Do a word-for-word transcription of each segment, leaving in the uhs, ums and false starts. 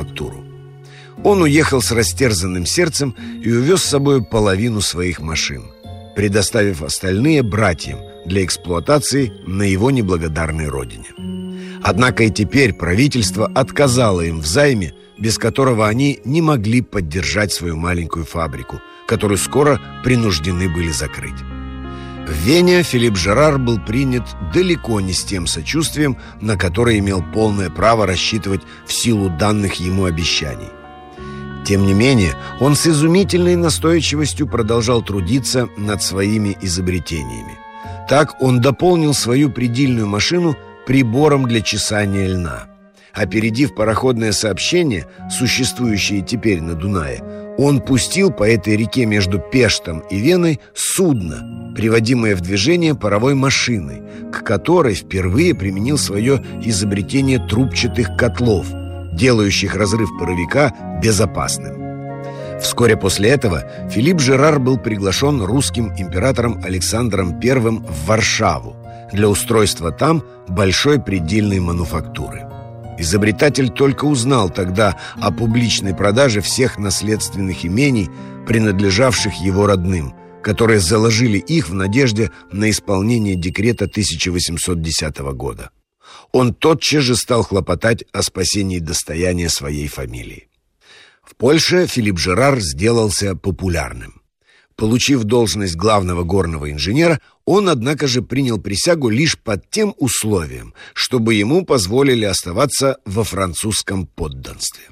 мануфактуру. Он уехал с растерзанным сердцем и увез с собой половину своих машин, предоставив остальные братьям для эксплуатации на его неблагодарной родине. Однако и теперь правительство отказало им в займе, без которого они не могли поддержать свою маленькую фабрику, которую скоро принуждены были закрыть. В Вене Филипп Жерар был принят далеко не с тем сочувствием, на которое имел полное право рассчитывать в силу данных ему обещаний. Тем не менее, он с изумительной настойчивостью продолжал трудиться над своими изобретениями. Так он дополнил свою предельную машину прибором для чесания льна. Опередив пароходное сообщение, существующее теперь на Дунае, он пустил по этой реке между Пештом и Веной судно, приводимое в движение паровой машиной, к которой впервые применил свое изобретение трубчатых котлов, делающих разрыв паровика безопасным. Вскоре после этого Филипп Жерар был приглашен русским императором Александром Первым в Варшаву для устройства там большой предельной мануфактуры. Изобретатель только узнал тогда о публичной продаже всех наследственных имений, принадлежавших его родным, которые заложили их в надежде на исполнение декрета тысяча восемьсот десятого года. Он тотчас же стал хлопотать о спасении достояния своей фамилии. В Польше Филипп Жерар сделался популярным. Получив должность главного горного инженера, он, однако же, принял присягу лишь под тем условием, чтобы ему позволили оставаться во французском подданстве.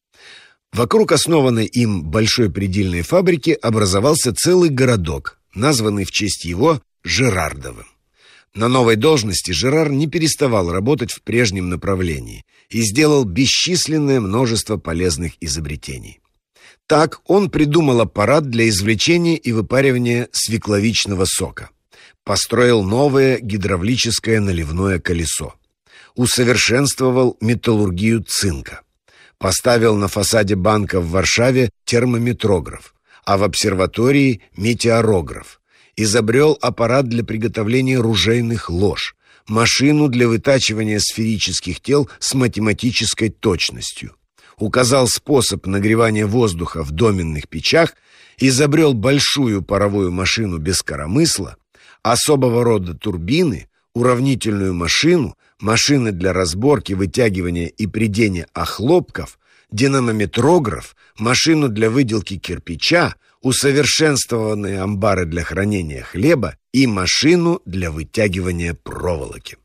Вокруг основанной им большой предельной фабрики образовался целый городок, названный в честь его Жерардовым. На новой должности Жерар не переставал работать в прежнем направлении и сделал бесчисленное множество полезных изобретений. Так он придумал аппарат для извлечения и выпаривания свекловичного сока, построил новое гидравлическое наливное колесо, усовершенствовал металлургию цинка, поставил на фасаде банка в Варшаве термометрограф, а в обсерватории метеорограф, изобрел аппарат для приготовления ружейных лож, машину для вытачивания сферических тел с математической точностью, указал способ нагревания воздуха в доменных печах, изобрел большую паровую машину без коромысла, особого рода турбины, уравнительную машину, машины для разборки, вытягивания и прядения охлопков, динамометрограф, машину для выделки кирпича, усовершенствованные амбары для хранения хлеба и машину для вытягивания проволоки.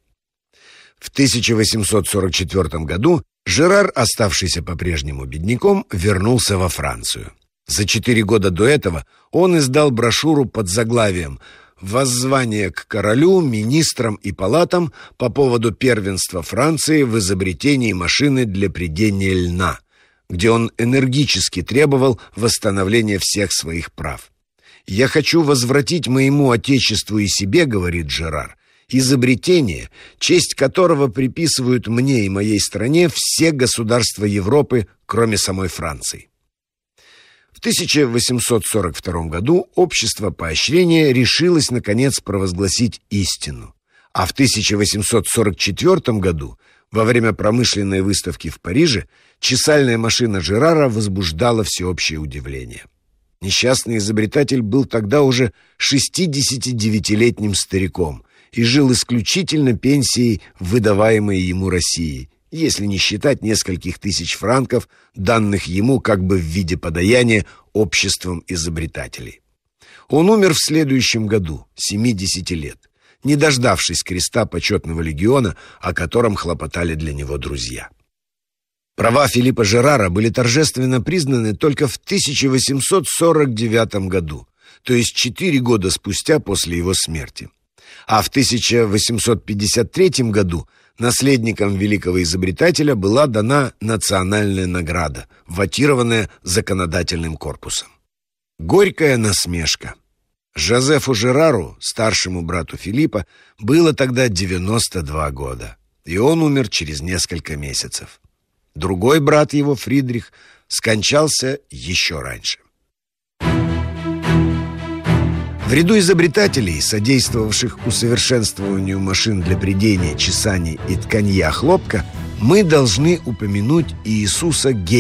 В тысяча восемьсот сорок четвёртом году Жерар, оставшийся по-прежнему бедняком, вернулся во Францию. За четыре года до этого он издал брошюру под заглавием «Воззвание к королю, министрам и палатам по поводу первенства Франции в изобретении машины для прядения льна», где он энергически требовал восстановления всех своих прав. «Я хочу возвратить моему отечеству и себе, — говорит Жерар, — изобретение, честь которого приписывают мне и моей стране все государства Европы, кроме самой Франции». В тысяча восемьсот сорок втором году общество поощрения решилось, наконец, провозгласить истину, а в тысяча восемьсот сорок четвёртом году, во время промышленной выставки в Париже, чесальная машина Жерара возбуждала всеобщее удивление. Несчастный изобретатель был тогда уже шестидесятидевятилетним стариком и жил исключительно пенсией, выдаваемой ему Россией, если не считать нескольких тысяч франков, данных ему как бы в виде подаяния обществом изобретателей. Он умер в следующем году, семидесяти лет, не дождавшись креста почетного легиона, о котором хлопотали для него друзья. Права Филиппа Жерара были торжественно признаны только в тысяча восемьсот сорок девятом году, то есть четыре года спустя после его смерти. А в тысяча восемьсот пятьдесят третьем году наследникам великого изобретателя была дана национальная награда, вотированная законодательным корпусом. Горькая насмешка. Жозефу Жерару, старшему брату Филиппа, было тогда девяносто два года, и он умер через несколько месяцев. Другой брат его, Фридрих, скончался еще раньше. В ряду изобретателей, содействовавших усовершенствованию машин для прядения, чесания и тканья хлопка, мы должны упомянуть Иисуса Гейля.